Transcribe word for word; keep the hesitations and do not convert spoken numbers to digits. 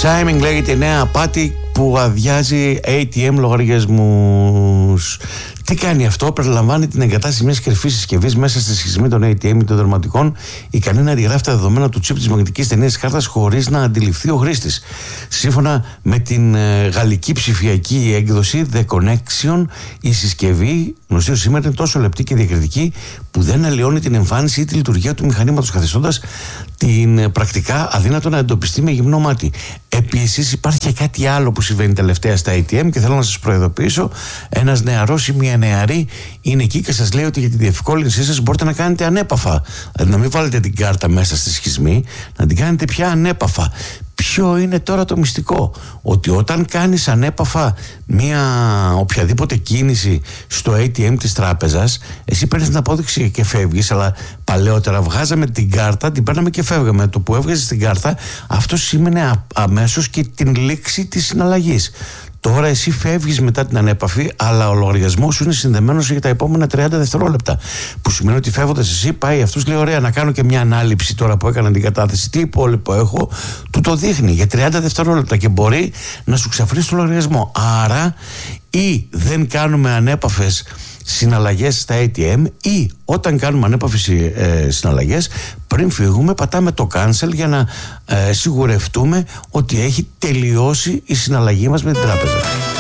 Chiming λέγεται η νέα απάτη που αδειάζει έι τι εμ λογαριασμούς. Τι κάνει αυτό? Περιλαμβάνει την εγκατάσταση μιας κρυφής συσκευής μέσα στη σχισμή των έι τι εμ ή των δερματικών, ικανή να αντιγράφει τα δεδομένα του τσίπ της μαγνητικής ταινίας της κάρτας χωρίς να αντιληφθεί ο χρήστης. Σύμφωνα με την ε, γαλλική ψηφιακή έκδοση The Connection, η συσκευή γνωστή ως σήμερα είναι τόσο λεπτή και διακριτική που δεν αλλοιώνει την εμφάνιση ή τη λειτουργία του μηχανήματος, καθιστώντας την ε, πρακτικά αδύνατο να εντοπιστεί με γυμνό μάτι. Επίσης, υπάρχει και κάτι άλλο που συμβαίνει τελευταία στα έι τι εμ και θέλω να σας προειδοποιήσω. Ένας νεαρός ή μια νεαρή είναι εκεί και σας λέει ότι για τη διευκόλυνσή σας μπορείτε να κάνετε ανέπαφα. Δηλαδή να μην βάλετε την κάρτα μέσα στη σχισμή, να την κάνετε πια ανέπαφα. Ποιο είναι τώρα το μυστικό? Ότι όταν κάνεις ανέπαφα μια οποιαδήποτε κίνηση στο έι τι εμ της τράπεζας, εσύ παίρνεις την απόδειξη και φεύγεις, αλλά παλαιότερα βγάζαμε την κάρτα, την παίρναμε και φεύγαμε. Το που έβγαζες την κάρτα, αυτό σήμαινε αμέσως και την λήξη της συναλλαγής. Τώρα εσύ φεύγεις μετά την ανέπαφη, αλλά ο λογαριασμός σου είναι συνδεμένος για τα επόμενα τριάντα δευτερόλεπτα. Που σημαίνει ότι φεύγοντας εσύ, πάει αυτός, λέει: ωραία, να κάνω και μια ανάληψη τώρα που έκανα την κατάθεση. Τι υπόλοιπο έχω, του το δείχνει για τριάντα δευτερόλεπτα και μπορεί να σου ξαφνίσει το λογαριασμό. Άρα, ή δεν κάνουμε ανέπαφες συναλλαγές στα έι τι εμ, ή όταν κάνουμε ανέπαφες ε, συναλλαγές, πριν φύγουμε πατάμε το cancel για να ε, σιγουρευτούμε ότι έχει τελειώσει η συναλλαγή μας με την τράπεζα.